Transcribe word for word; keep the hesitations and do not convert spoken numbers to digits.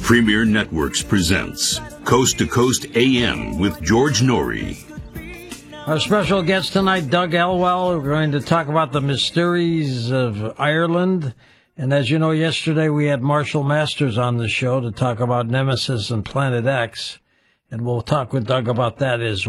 Premier Networks presents Coast to Coast A M with George Norrie. Our special guest tonight, Doug Elwell. We're going to talk about the mysteries of Ireland. And as you know, yesterday we had Marshall Masters on the show to talk about Nemesis and Planet X. And we'll talk with Doug about that as